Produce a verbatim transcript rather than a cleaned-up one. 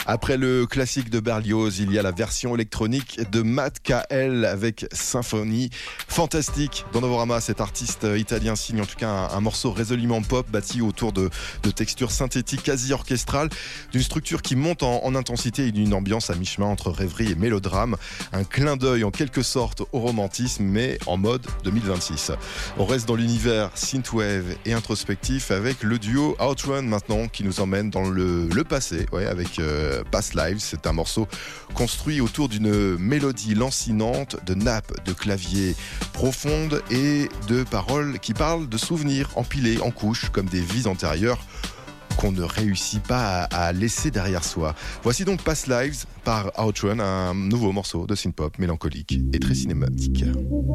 Après le classique de Berlioz, il y a la version électronique de Matt K L avec Symphonie. Fantastique. Dans Novorama, cet artiste italien signe en tout cas un, un morceau résolument pop bâti autour de, de textures synthétiques quasi orchestrales, d'une structure qui monte en, en intensité et d'une ambiance à mi-chemin entre rêverie et mélodrame. Un clin d'œil en quelque sorte au romantisme, mais en mode deux mille vingt-six. On reste dans l'univers synthwave et introspectif avec le duo Outrun maintenant qui nous emmène dans le, le passé, ouais, avec euh, Past Lives. C'est un morceau construit autour d'une mélodie lancinante, de nappes de clavier profondes et de paroles qui parlent de souvenirs empilés en couches comme des vies antérieures qu'on ne réussit pas à, à laisser derrière soi. Voici donc Past Lives par Outrun, un nouveau morceau de synthpop mélancolique et très cinématique.